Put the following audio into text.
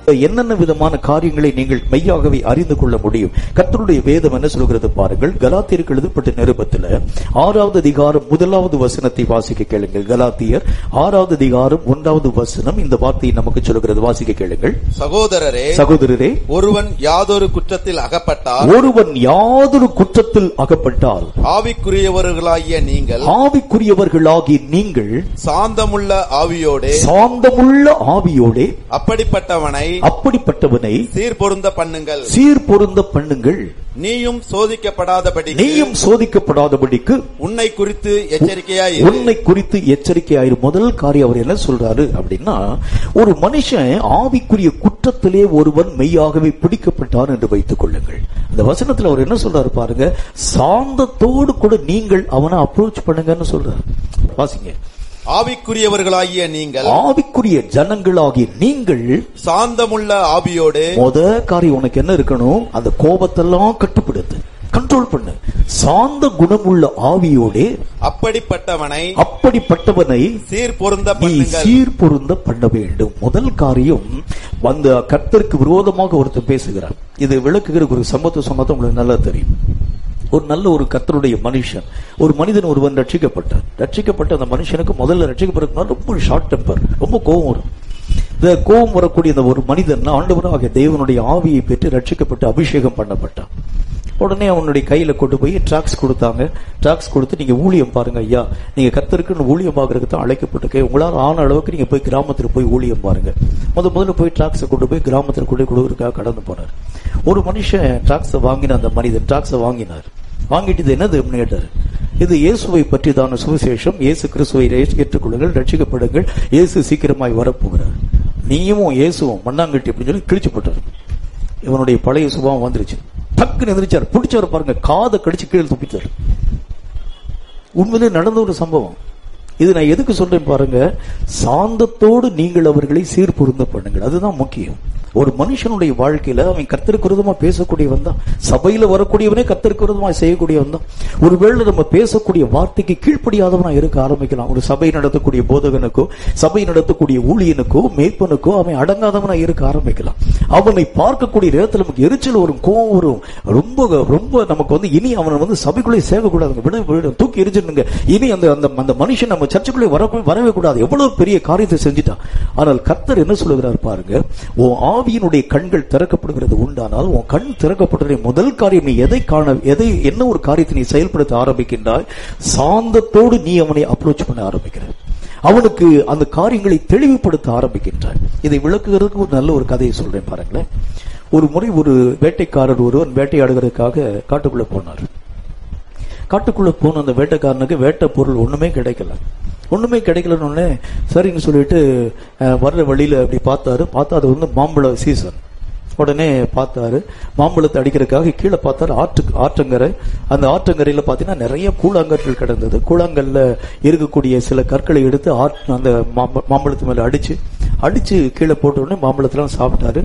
என்னென்ன விதமான காரியங்களை நீங்கள் மெய்யாகவே அறிந்து கொள்ள முடியும். கர்த்தருடைய வேதம் என்ன சொல்கிறது பாருங்கள். கலாத்தியருக்கு எழுதப்பட்ட நிருபத்தில் 6வது அதிகாரம் 1வது வசனத்தை வாசிக்க கேளுங்கள். கலாத்தியர் 6வது அதிகாரம் 1வது வசனம் இந்த வார்த்தையை நமக்கு சொல்கிறது. வாசிக்க கேளுங்கள். சகோதரரே, ஒருவன் யாதொரு குற்றத்தில் அகப்பட்டால் ஆவிக்குரியவர்களாகிய நீங்கள் சாந்தமுள்ள ஆவியோடே அப்படிப்பட்டவனை சீர்பொருந்த பண்ணுங்கள். நீயும் சோதிக்கப்படாதபடிக்கு உன்னை குறித்து எச்சரிக்கையாயிரு. முதல் காரியம் அவர் என்ன சொல்றாரு அப்படின்னா, ஒரு மனுஷன் ஆவிக்குரிய குற்றத்திலே ஒருவன் மெய்யாகவே பிடிக்கப்பட்டார் என்று வைத்துக் கொள்ளுங்கள். அந்த வசனத்தில் அவர் என்ன சொல்றாரு பாருங்க. சாந்தத்தோடு கூட நீங்கள் அவனை அப்ரோச் பண்ணுங்கன்னு சொல்றாரு. வாசிங்க. ஆவிக்குரியவர்களாகிய நீங்கள், ஆவிக்குரிய ஜனங்களாகிய நீங்கள் சாந்தமுள்ள ஆவியோடு. முத காரியம் உனக்கு என்ன இருக்கணும்? அந்த கோபத்தெல்லாம் கட்டுப்படுத்து, கண்ட்ரோல் பண்ணு. சாந்த குணமுள்ள ஆவியோடு அப்படிப்பட்டவனை சீர்பொருந்த பண்ண வேண்டும். முதல் காரியம், அந்த கர்த்தருக்கு விரோதமாக ஒருத்தர் பேசுகிறார். இது விளக்குகிற ஒரு சம்பவத்தை உங்களுக்கு நல்லா தெரியும். ஒரு நல்ல ஒரு கர்த்தருடைய மனுஷன், ஒரு மனிதன் ஒருவன் ரட்சிக்கப்பட்ட அந்த மனுஷனுக்கு முதல்ல ரட்சிக்கப்படுறதுனால ரொம்ப ஷார்ட் டெம்பர், ரொம்ப கோபம் வரும். இந்த கோபம் வரக்கூடிய அந்த ஒரு மனிதன் ஆண்டவராகிய தேவனுடைய ஆவியை பெற்று ரட்சிக்கப்பட்டு அபிஷேகம் பண்ணப்பட்டான். உடனே அவனுடைய கையில கொண்டு போய் டிராக்ஸ் கொடுத்தாங்க. டிராக்ஸ் கொடுத்து, நீங்க ஊழியம் பாருங்க ஐயா, நீங்க கர்த்தருக்கு ஊழியம் பார்க்கறதுக்கு தான் அழைக்கப்பட்டிருக்கேன், உங்களால் ஆன அளவுக்கு நீங்க போய் கிராமத்தில் போய் ஊழியம் பாருங்க. முதல்ல போய் டிராக்ஸை கொண்டு போய் கிராமத்தில் கொண்டு கொடுக்கறதுக்காக கடந்து போனார். ஒரு மனுஷன் டிராக்ஸை வாங்கின அந்த மனிதன் டிராக்ஸை வாங்கிட்டு இது என்னது கேட்டார். இது இயேசுவை பற்றிதான சுவிசேஷம், இயேசு கிறிஸ்துவை ஏற்றுக்கொள்ளுங்கள், ரட்சிக்கப்படுங்கள், இயேசு சீக்கிரமாய் வரப்போகிறார், நீயும் இயேசுவும் மண்ணாங்கட்டி அப்படின்னு சொல்லி கிழிச்சு போட்டார். இவனுடைய பழைய சுபாவம் வந்துருச்சு. டக்குன்னு எந்திரிச்சார், பிடிச்சார் பாருங்க, காதை கடிச்சு கீழே துப்பிச்சார். உண்மையிலே நடந்த ஒரு சம்பவம். இது நான் எதுக்கு சொல்றேன் பாருங்க. சாந்தத்தோடு நீங்கள் அவர்களை சீர்பொருந்த பண்ணுங்கள், அதுதான் முக்கியம். ஒரு மனுஷனுடைய வாழ்க்கையில அவன் கர்த்தருக்கு விரோதமா பேசக்கூடியவன் தான், சபையில வரக்கூடியவனே கர்த்தருக்கு விரோதமா செய்யக்கூடியவன் தான். ஒருவேளை நம்ம பேசக்கூடிய வார்த்தைக்கு கீழ்ப்படியாதவனா இருக்க ஆரம்பிக்கலாம். ஒரு சபை நடத்தக்கூடிய போதகனுக்கோ, சபை நடத்தக்கூடிய ஊழியனுக்கோ, மேய்ப்பனுக்கோ அவன் அடங்காதவனா இருக்க ஆரம்பிக்கலாம். அவனை பார்க்கக்கூடிய நேரத்தில் நமக்கு எரிச்சல் வரும், கோபம் வரும். ரொம்ப ரொம்ப நமக்கு இனி அவனை சபைக்குள்ளே சேர்க்கக்கூடாதுங்க, தூக்கி எரிச்சிருங்க. இனி அந்த மனுஷன் நம்ம சர்ச்சுக்குள்ளே வரவே கூடாது. எவ்வளவு பெரிய காரியத்தை செஞ்சுட்டான். ஆனால் கர்த்தர் என்ன சொல்லுகிறார் பாருங்க. ஆவியினுடைய கண்கள் திறக்கப்படுகிறது உண்டானால், உன் கண் திறக்கப்படுற முதல் காரியம், நீ என்ன ஒரு காரியத்தை நீ செயல்படுத்த ஆரம்பிக்கின்றாய், சாந்தத்தோடு நீ அவனை அப்ரோச் பண்ண ஆரம்பிக்கிற, அவனுக்கு அந்த காரியங்களை தெளிவுபடுத்த ஆரம்பிக்கின்றாய். இதை விளக்குகிறதுக்கு ஒரு நல்ல ஒரு கதையை சொல்றேன் பாருங்களேன். ஒரு முறை ஒரு வேட்டைக்காரர் ஒருவன் வேட்டையாடுகிறதுக்காக காட்டுக்குள்ள போனார். காட்டுக்குள்ள போன அந்த வேட்டைக்காரனுக்கு வேட்டை பொருள் ஒண்ணுமே கிடைக்கலன்னு சரின்னு சொல்லிட்டு வர்ற வழியில அப்படி பார்த்தா அது மாம்பழ சீசன். உடனே பார்த்தாரு, மாம்பழத்தை அடிக்கிறதுக்காக கீழே பார்த்தாரு ஆற்றங்கரை. அந்த ஆற்றங்கரையில பாத்தீங்கன்னா நிறைய கூழாங்கற்கள் கிடந்தது. கூழாங்கல்ல இருக்கக்கூடிய சில கற்களை எடுத்து அந்த மாம்பழத்து மேல அடிச்சு கீழே போட்ட உடனே மாம்பழத்தெல்லாம் சாப்பிட்டாரு.